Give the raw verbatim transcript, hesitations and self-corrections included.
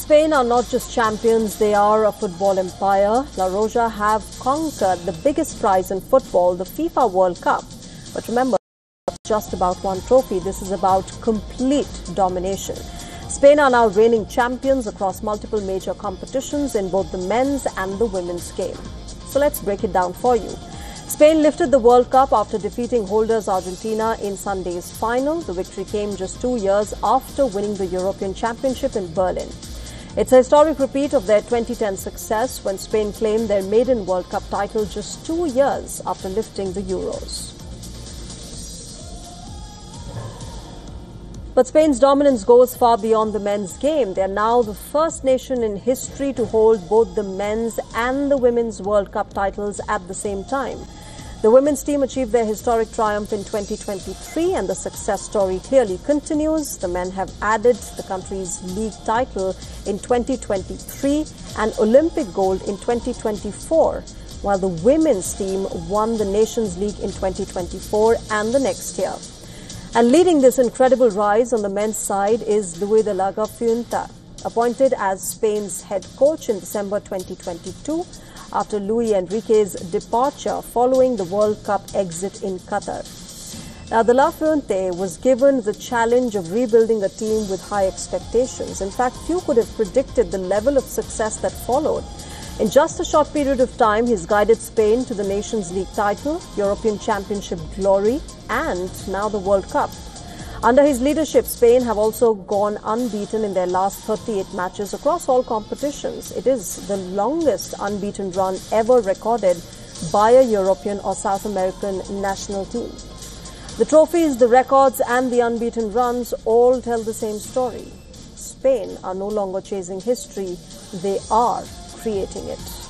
Spain are not just champions, they are a football empire. La Roja have conquered the biggest prize in football, the FIFA World Cup. But remember, it's just about one trophy. This is about complete domination. Spain are now reigning champions across multiple major competitions in both the men's and the women's game. So let's break it down for you. Spain lifted the World Cup after defeating holders Argentina in Sunday's final. The victory came just two years after winning the European Championship in Berlin. It's a historic repeat of their twenty ten success when Spain claimed their maiden World Cup title just two years after lifting the Euros. But Spain's dominance goes far beyond the men's game. They are now the first nation in history to hold both the men's and the women's World Cup titles at the same time. The women's team achieved their historic triumph in twenty twenty-three, and the success story clearly continues. The men have added the country's league title in twenty twenty-three and Olympic gold in twenty twenty-four, while the women's team won the Nations League in twenty twenty-four and the next year. And leading this incredible rise on the men's side is Luis de la Fuente, appointed as Spain's head coach in December twenty twenty-two after Luis Enrique's departure following the World Cup exit in Qatar. Now, de la Fuente was given the challenge of rebuilding a team with high expectations. In fact, few could have predicted the level of success that followed. In just a short period of time, he's guided Spain to the Nations League title, European Championship glory, and now the World Cup. Under his leadership, Spain have also gone unbeaten in their last thirty-eight matches across all competitions. It is the longest unbeaten run ever recorded by a European or South American national team. The trophies, the records, and the unbeaten runs all tell the same story. Spain are no longer chasing history, they are creating it.